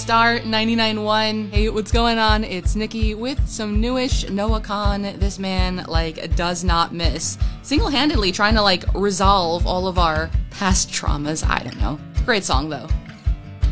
Star 99.1. Hey, what's going on? It's Nikki with some newish Noah Kahan. This man, does not miss. Single-handedly trying to, resolve all of our past traumas. I don't know. Great song, though.